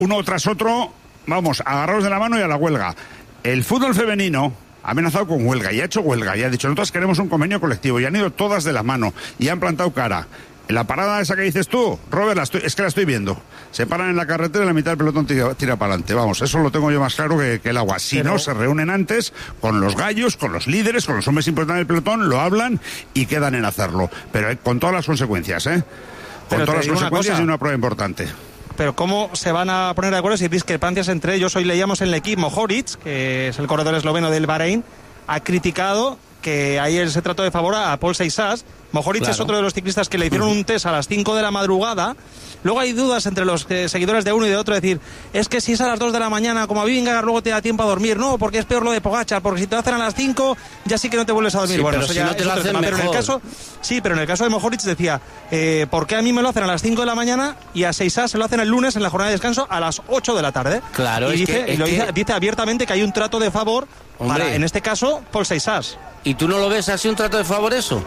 uno tras otro, vamos, agarrados de la mano y a la huelga. El fútbol femenino ha amenazado con huelga y ha hecho huelga y ha dicho, nosotros queremos un convenio colectivo, y han ido todas de la mano y han plantado cara. En la parada esa que dices tú, Robert, es que la estoy viendo. Se paran en la carretera y la mitad del pelotón tira para adelante. Vamos, eso lo tengo yo más claro que el agua. Si no, se reúnen antes con los gallos, con los líderes, con los hombres importantes del pelotón, lo hablan y quedan en hacerlo. Pero con todas las consecuencias, ¿eh? Con todas las consecuencias y una prueba importante. Pero ¿cómo se van a poner de acuerdo si hay discrepancias entre ellos? Hoy leíamos en el equipo Mohoric, que es el corredor esloveno del Bahrein, ha criticado que ayer se trató de favor a Paul Seixas. Mohoric es otro de los ciclistas que le hicieron un test a las 5 de la madrugada. Luego hay dudas entre los seguidores de uno y de otro, decir, es que si es a las 2 de la mañana, como a Vingegaard, luego te da tiempo a dormir. No, porque es peor lo de Pogačar, porque si te lo hacen a las 5, ya sí que no te vuelves a dormir. Sí, bueno, pero eso si ya no te lo hacen mejor. Pero en el caso de Mohoric decía, ¿por qué a mí me lo hacen a las 5 de la mañana y a Seixas se lo hacen el lunes en la jornada de descanso a las 8 de la tarde? Claro, y dice abiertamente que hay un trato de favor para, en este caso, Paul Seixas. ¿Y tú no lo ves así un trato de favor eso?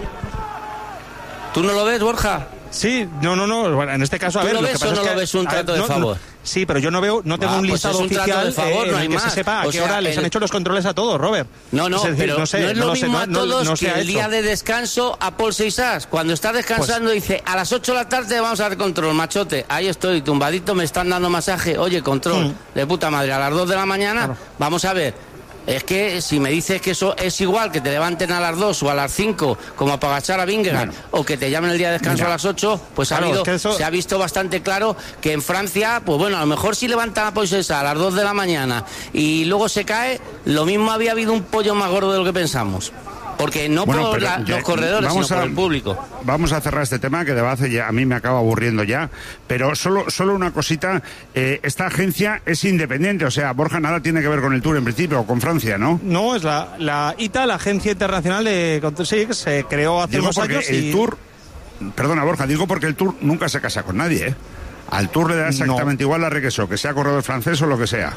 ¿Tú no lo ves, Borja? Sí, no. Bueno, en este caso, a ver, ¿Tú lo ves que pasa o no es que, lo ves un trato de favor? Sí, pero yo no veo, no tengo un listado pues es un oficial trato de favor, no hay en el que más. se sepa a O qué sea, hora les han hecho los controles a todos, Robert. No, es decir, pero no es lo mismo a todos no que el día de descanso a Paul Seixas. Cuando está descansando dice, a las 8 de la tarde vamos a hacer control, machote. Ahí estoy, tumbadito, me están dando masaje. Oye, control, de puta madre, a las 2 de la mañana, vamos a ver. Es que si me dices que eso es igual que te levanten a las 2 o a las 5 como a Pogačar a Vingegaard, o que te llamen el día de descanso a las 8, pues se ha visto bastante claro que en Francia, pues bueno, a lo mejor si levantan a Pogačar a las 2 de la mañana y luego se cae, lo mismo había habido un pollo más gordo de lo que pensamos. Porque no por los corredores, sino por el público. Vamos a cerrar este tema, que de base ya a mí me acaba aburriendo ya, pero solo una cosita, esta agencia es independiente, o sea, Borja, nada tiene que ver con el Tour en principio, o con Francia, ¿no? No, es la ITA, la Agencia Internacional de... Sí, que se creó hace unos años el Tour, perdona Borja, digo porque el Tour nunca se casa con nadie, ¿eh? Al Tour le da exactamente igual la Requesó, que sea corredor francés o lo que sea.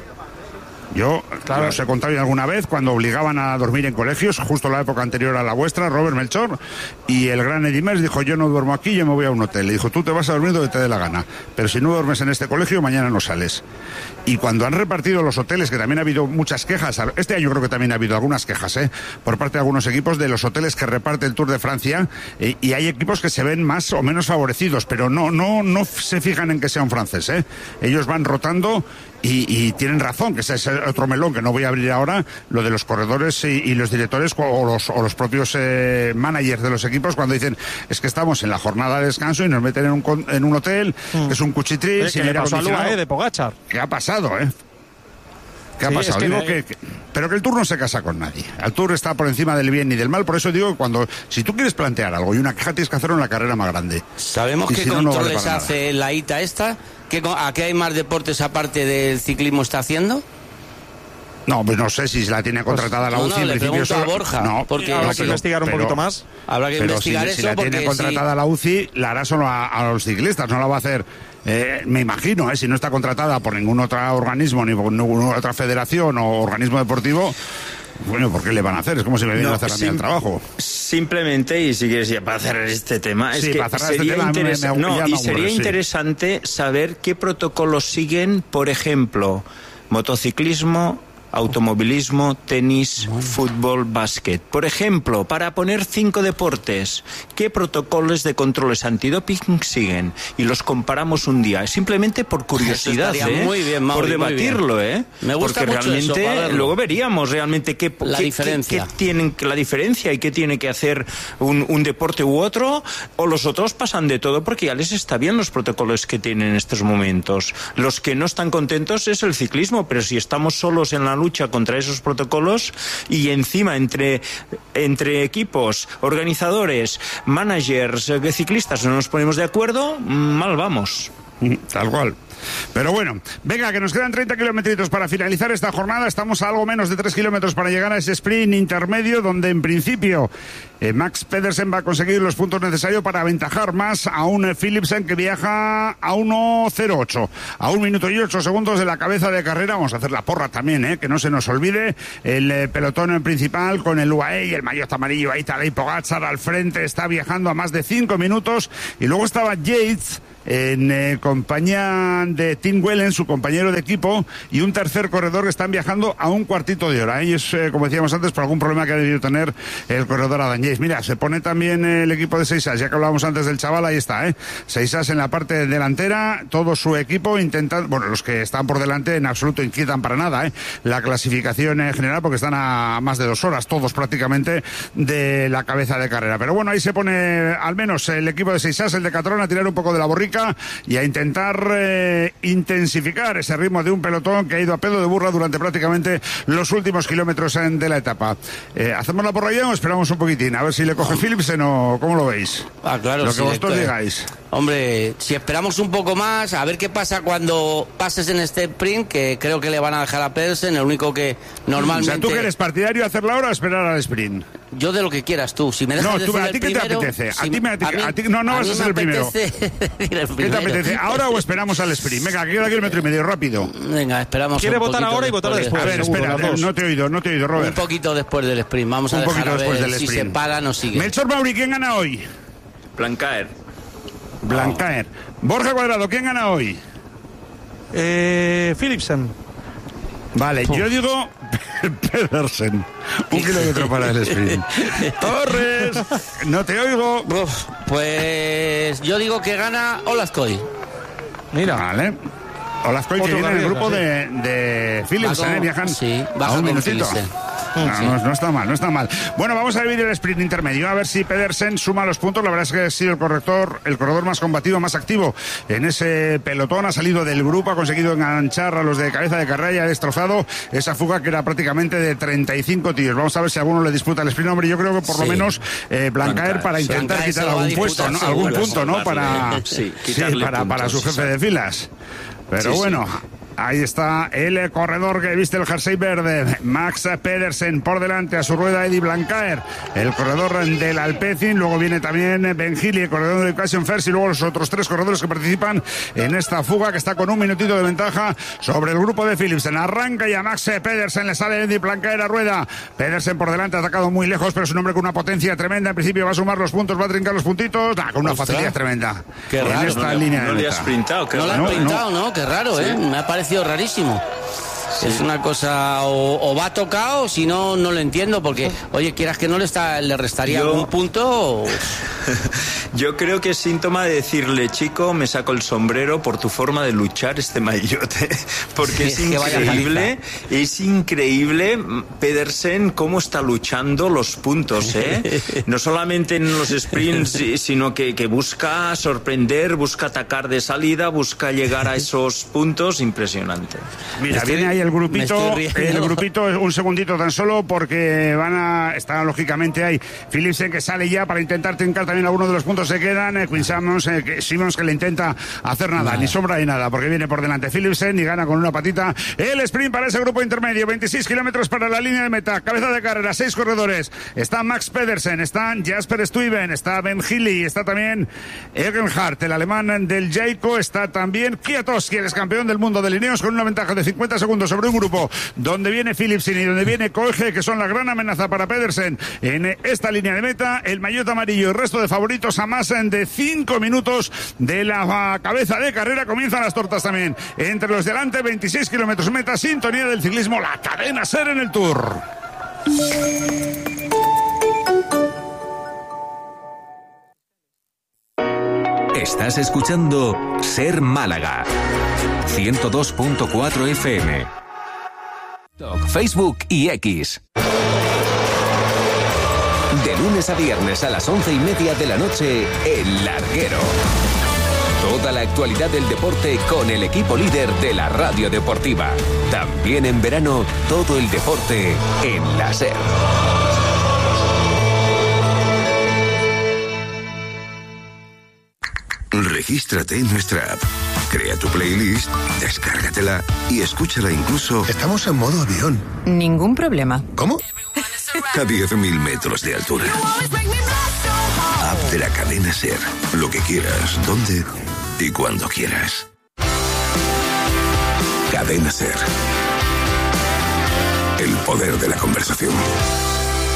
Yo os he contado alguna vez cuando obligaban a dormir en colegios, justo la época anterior a la vuestra, Robert Melchor, y el gran Eddy Merckx dijo, yo no duermo aquí, yo me voy a un hotel. Le dijo, tú te vas a dormir donde te dé la gana, pero si no duermes en este colegio, mañana no sales. Y cuando han repartido los hoteles, que también ha habido muchas quejas, este año creo que también ha habido algunas quejas, por parte de algunos equipos de los hoteles que reparte el Tour de Francia, y hay equipos que se ven más o menos favorecidos, pero no se fijan en que sea un francés, Ellos van rotando y tienen razón, que ese es otro melón que no voy a abrir ahora, lo de los corredores y los directores o los propios managers de los equipos, cuando dicen, es que estamos en la jornada de descanso y nos meten en un hotel, que es un cuchitril, sin aire acondicionado. De Pogačar. ¿Qué ha pasado, ¿Qué ha pasado? Digo pero que el Tour no se casa con nadie. El Tour está por encima del bien y del mal. Por eso digo que si tú quieres plantear algo y una queja, tienes que hacerlo en la carrera más grande. ¿Sabemos qué controles hace la ITA esta? ¿A qué hay más deportes aparte del ciclismo está haciendo? No, pues no sé si la tiene contratada la UCI. No, le pregunto a Borja. No, porque habrá que investigar un poquito más. Habrá que investigar si la tiene contratada la UCI, la hará solo a los ciclistas, no la va a hacer... me imagino, si no está contratada por ningún otro organismo, ni por ninguna otra federación o organismo deportivo, bueno, ¿por qué le van a hacer? Es como si me vienen a hacer a mí el trabajo. Simplemente, y si quieres ya para cerrar este tema, es que sería interesante saber qué protocolos siguen, por ejemplo, motociclismo, automovilismo, tenis, fútbol, básquet. Por ejemplo, para poner 5 deportes, ¿qué protocolos de controles antidoping siguen? Y los comparamos un día, simplemente por curiosidad, muy bien, Mauri, por debatirlo, Me gusta porque mucho realmente eso, luego veríamos realmente qué tienen la diferencia y qué tiene que hacer un deporte u otro, o los otros pasan de todo porque ya les está bien los protocolos que tienen en estos momentos. Los que no están contentos es el ciclismo, pero si estamos solos en la lucha contra esos protocolos y encima entre equipos, organizadores, managers, ciclistas no nos ponemos de acuerdo, mal vamos. Tal cual. Pero bueno, venga, que nos quedan 30 kilometritos para finalizar esta jornada. Estamos a algo menos de 3 kilómetros para llegar a ese sprint intermedio, donde en principio Max Pedersen va a conseguir los puntos necesarios para aventajar más a un Philipsen que viaja a 1:08, a 1 minuto y 8 segundos de la cabeza de carrera. Vamos a hacer la porra también, que no se nos olvide. El pelotón principal con el UAE y el maillot amarillo, ahí Tadej Pogačar al frente, está viajando a más de 5 minutos. Y luego estaba Yates, en compañía de Tim Wellen, su compañero de equipo, y un tercer corredor que están viajando a un cuartito de hora. Ellos, como decíamos antes, por algún problema que ha debido tener el corredor Adañez. Mira, se pone también el equipo de Seisas, ya que hablábamos antes del chaval, ahí está, Seisas en la parte delantera, todo su equipo intentando, bueno, los que están por delante en absoluto inquietan para nada, la clasificación general, porque están a más de 2 horas, todos prácticamente, de la cabeza de carrera. Pero bueno, ahí se pone al menos el equipo de Seisas, el de Catrón, a tirar un poco de la borrica y a intentar intensificar ese ritmo de un pelotón que ha ido a pedo de burra durante prácticamente los últimos kilómetros de la etapa. ¿Hacemos la porra ya o esperamos un poquitín? A ver si le coge Philipsen o ¿cómo lo veis? Claro, lo que vosotros digáis. Hombre, si esperamos un poco más, a ver qué pasa cuando pases en este sprint, que creo que le van a dejar a Pedersen, el único que normalmente... O sea, ¿tú que eres partidario de hacer la hora o esperar al sprint? Yo de lo que quieras tú. Si me dejas no, decir ¿a ti qué te apetece? A ti no vas a ser el primero. ¿Qué te apetece? ¿Ahora o esperamos al sprint? Venga, que queda 1,5 kilómetros rápido. Venga, esperamos. Quiere votar ahora y votar después. A ver, espera, no te he oído, Robert. Un poquito después del sprint. Vamos a dejar a ver si se paran o siguen. Melchor Mauri, ¿quién gana hoy? Blancaer. Borja Cuadrado, ¿quién gana hoy? Philipsen. Vale, yo digo Pedersen. 1 kilómetro para el sprint. Torres, no te oigo. Pues yo digo que gana Olazcoy. Mira. Vale. Olazcoy que viene en el grupo de Philipsen, viajan a un minutito. No está mal. Bueno, vamos a vivir el sprint intermedio, a ver si Pedersen suma los puntos. La verdad es que ha sido el corredor más combativo, más activo en ese pelotón. Ha salido del grupo, ha conseguido enganchar a los de cabeza de carrera y ha destrozado esa fuga que era prácticamente de 35 tíos. Vamos a ver si alguno le disputa el sprint. Hombre, yo creo que por lo menos Blancaer para intentar quitar algún puesto, ¿no? Algún punto, ¿no? Para su jefe de filas. Pero bueno... Ahí está el corredor que viste el jersey verde, Max Pedersen, por delante a su rueda Eddie Blancaer, el corredor del Alpecin. Luego viene también Ben Healy, el corredor de Education First, y luego los otros 3 corredores que participan en esta fuga, que está con 1 minutito de ventaja sobre el grupo de Philipsen. Arranca y a Max Pedersen le sale Eddie Blancaer a rueda. Pedersen por delante, ha atacado muy lejos, pero es un hombre con una potencia tremenda. En principio va a sumar los puntos, va a trincar los puntitos, con una facilidad tremenda. Qué raro, en esta línea no le has sprintado. No le has sprintado, ¿no? Qué raro, Me ha parecido rarísimo. Sí. Es una cosa, o va tocado, o si no, no lo entiendo, porque, oye, quieras que no le restaría algún punto. Yo creo que es síntoma de decirle, chico, me saco el sombrero por tu forma de luchar este maillote, porque es increíble Pedersen cómo está luchando los puntos, no solamente en los sprints, sino que busca sorprender, busca atacar de salida, busca llegar a esos puntos, impresionante. Mira, viene ahí el grupito, un segundito tan solo, porque está lógicamente ahí Philipsen, que sale ya para intentar trincar también algunos de los puntos que quedan. Quinn Simmons que le intenta hacer nada, ni sombra ni nada, porque viene por delante Philipsen y gana con una patita el sprint para ese grupo intermedio. 26 kilómetros para la línea de meta, cabeza de carrera, 6 corredores. Está Max Pedersen, están Jasper Stuyven, está Ben Healy, está también Egenhardt, el alemán del Jayco, está también Kwiatkowski, el campeón del mundo de Lineos, con una ventaja de 50 segundos sobre un grupo donde viene Philipsen y donde viene Koege, que son la gran amenaza para Pedersen en esta línea de meta. El maillot amarillo y el resto de favoritos a más de 5 minutos de la cabeza de carrera. Comienzan las tortas también entre los delante. 26 kilómetros meta, sintonía del ciclismo, la cadena SER en el Tour. Estás escuchando SER Málaga 102.4 FM, Facebook y X. De lunes a viernes a las 11:30 de la noche, El Larguero. Toda la actualidad del deporte con el equipo líder de la radio deportiva. También en verano, todo el deporte en la SER. Regístrate en nuestra app. Crea tu playlist, descárgatela y escúchala incluso... Estamos en modo avión. Ningún problema. ¿Cómo? A 10.000 metros de altura. App de la cadena SER. Lo que quieras, donde y cuando quieras. Cadena SER. El poder de la conversación.